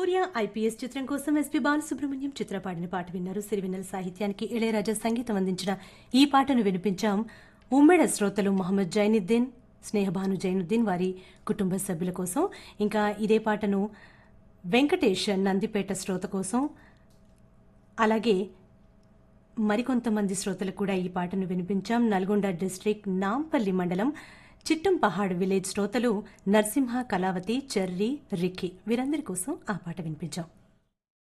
సూర్య IPS చిత్రం కోసం SP Balasubrahmanyam చిత్ర పాడిన పాట విన్నారు. సిరివెన్నెల సాహిత్యానికి ఇళయరాజా సంగీతం అందించిన ఈ పాటను వినిపించాం. ఉమ్మెడ శ్రోతలు మహమ్మద్ జైనుద్దీన్, స్నేహభాను జైనుద్దీన్ వారి కుటుంబ సభ్యుల కోసం. ఇంకా ఇదే పాటను వెంకటేష్ నందిపేట శ్రోత కోసం, అలాగే మరికొంతమంది శ్రోతలకు కూడా ఈ పాటను వినిపించాం. నల్గొండ డిస్ట్రిక్ట్ నాంపల్లి మండలం చిట్టంపహాడ్ విలేజ్ శ్రోతలు నరసింహ, కళావతి, చెర్రీ, రిక్కీ వీరందరి కోసం ఆ పాట వినిపించాం.